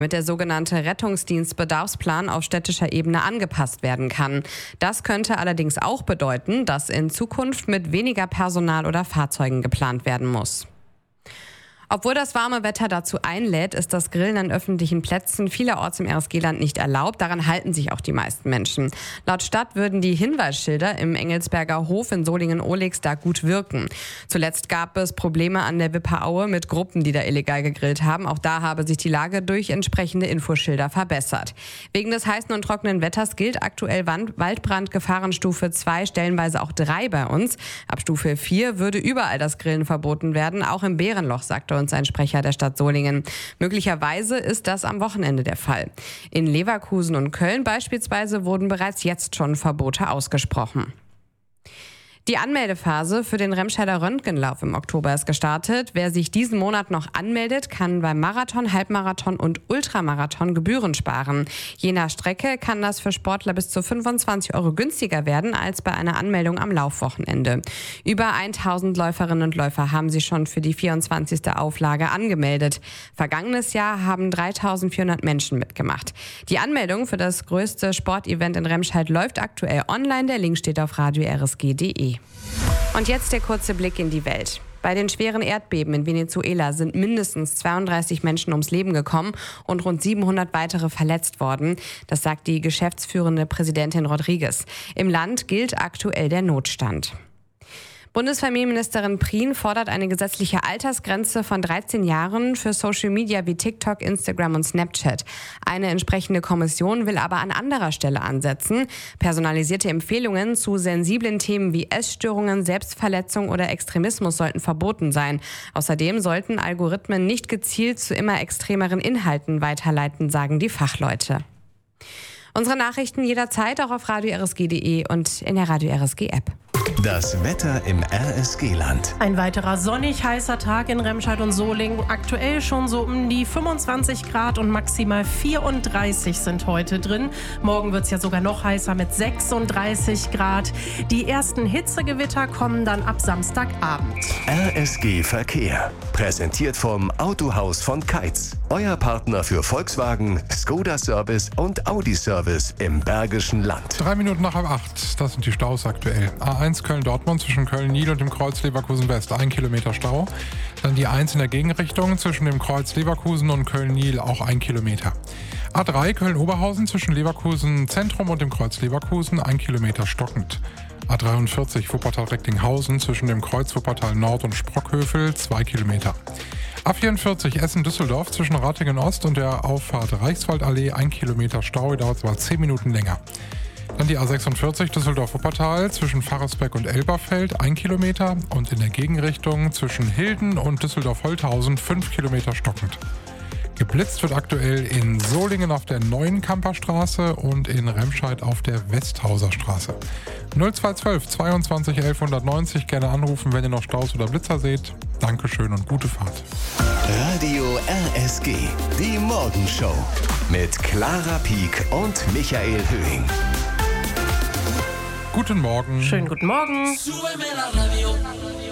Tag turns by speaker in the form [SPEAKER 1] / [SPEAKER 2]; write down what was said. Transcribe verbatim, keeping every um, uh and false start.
[SPEAKER 1] Mit der sogenannte Rettungsdienstbedarfsplan auf städtischer Ebene angepasst werden kann. Das könnte allerdings auch bedeuten, dass in Zukunft mit weniger Personal oder Fahrzeugen geplant werden muss. Obwohl das warme Wetter dazu einlädt, ist das Grillen an öffentlichen Plätzen vielerorts im R S G-Land nicht erlaubt. Daran halten sich auch die meisten Menschen. Laut Stadt würden die Hinweisschilder im Engelsberger Hof in Solingen-Ohligs da gut wirken. Zuletzt gab es Probleme an der Wipperaue mit Gruppen, die da illegal gegrillt haben. Auch da habe sich die Lage durch entsprechende Infoschilder verbessert. Wegen des heißen und trockenen Wetters gilt aktuell Waldbrandgefahrenstufe zwei, stellenweise auch drei bei uns. Ab Stufe vier würde überall das Grillen verboten werden, auch im Bärenloch, sagte uns ein Sprecher der Stadt Solingen. Möglicherweise ist das am Wochenende der Fall. In Leverkusen und Köln beispielsweise wurden bereits jetzt schon Verbote ausgesprochen. Die Anmeldephase für den Remscheider Röntgenlauf im Oktober ist gestartet. Wer sich diesen Monat noch anmeldet, kann beim Marathon, Halbmarathon und Ultramarathon Gebühren sparen. Je nach Strecke kann das für Sportler bis zu fünfundzwanzig Euro günstiger werden als bei einer Anmeldung am Laufwochenende. Über tausend Läuferinnen und Läufer haben sich schon für die vierundzwanzigste Auflage angemeldet. Vergangenes Jahr haben dreitausendvierhundert Menschen mitgemacht. Die Anmeldung für das größte Sportevent in Remscheid läuft aktuell online. Der Link steht auf radio r s g punkt d e. Und jetzt der kurze Blick in die Welt. Bei den schweren Erdbeben in Venezuela sind mindestens zweiunddreißig Menschen ums Leben gekommen und rund siebenhundert weitere verletzt worden. Das sagt die geschäftsführende Präsidentin Rodriguez. Im Land gilt aktuell der Notstand. Bundesfamilienministerin Prien fordert eine gesetzliche Altersgrenze von dreizehn Jahren für Social Media wie TikTok, Instagram und Snapchat. Eine entsprechende Kommission will aber an anderer Stelle ansetzen. Personalisierte Empfehlungen zu sensiblen Themen wie Essstörungen, Selbstverletzung oder Extremismus sollten verboten sein. Außerdem sollten Algorithmen nicht gezielt zu immer extremeren Inhalten weiterleiten, sagen die Fachleute. Unsere Nachrichten jederzeit auch auf radio r s g punkt d e und in der Radio R S G App.
[SPEAKER 2] Das Wetter im R S G-Land.
[SPEAKER 3] Ein weiterer sonnig heißer Tag in Remscheid und Solingen. Aktuell schon so um die fünfundzwanzig Grad und maximal vierunddreißig sind heute drin. Morgen wird es ja sogar noch heißer mit sechsunddreißig Grad. Die ersten Hitzegewitter kommen dann ab Samstagabend.
[SPEAKER 2] R S G Verkehr. Präsentiert vom Autohaus von Keitz. Euer Partner für Volkswagen, Skoda Service und Audi Service im Bergischen Land.
[SPEAKER 4] Drei Minuten nach halb acht, das sind die Staus aktuell. A eins Köln-Dortmund zwischen Köln-Nil und dem Kreuz Leverkusen-West, ein Kilometer Stau. Dann die eins in der Gegenrichtung zwischen dem Kreuz Leverkusen und Köln-Nil, auch ein Kilometer. A drei Köln-Oberhausen zwischen Leverkusen Zentrum und dem Kreuz Leverkusen, ein Kilometer stockend. A dreiundvierzig Wuppertal-Recklinghausen zwischen dem Kreuz Wuppertal Nord und Sprockhövel, zwei Kilometer. A vierundvierzig Essen-Düsseldorf zwischen Ratingen Ost und der Auffahrt Reichswaldallee, ein Kilometer Stau, dauert zwar zehn Minuten länger. Dann die A sechsundvierzig Düsseldorf-Wuppertal zwischen Pfarrersbeck und Elberfeld, ein Kilometer. Und in der Gegenrichtung zwischen Hilden und Düsseldorf-Holthausen, fünf Kilometer stockend. Geblitzt wird aktuell in Solingen auf der Neuen Kamperstraße und in Remscheid auf der Westhauser Straße. null zwei zwölf zweiundzwanzig elf hundertneunzig, gerne anrufen, wenn ihr noch Staus oder Blitzer seht. Dankeschön und gute Fahrt.
[SPEAKER 2] Radio R S G, die Morgenshow mit Clara Pieck und Michael Höhing.
[SPEAKER 4] Guten Morgen.
[SPEAKER 3] Schönen guten Morgen.